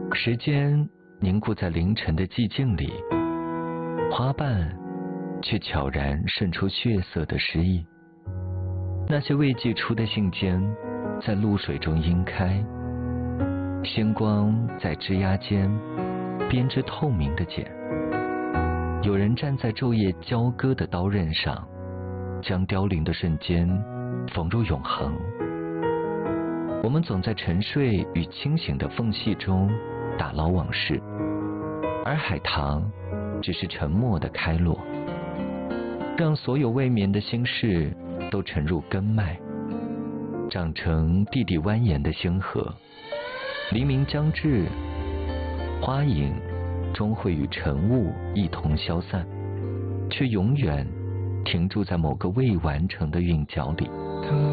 时间凝固在凌晨的寂静里，花瓣却悄然渗出血色的诗意。那些未寄出的信笺在露水中晕开，星光在枝桠间编织透明的茧。有人站在昼夜交割的刀刃上，将凋零的瞬间缝入永恒。我们总在沉睡与清醒的缝隙中打捞往事，而海棠只是沉默的开落，让所有未眠的心事都沉入根脉，长成地底蜿蜒的星河。黎明将至，花影终会与晨雾一同消散，却永远停驻在某个未完成的韵脚里。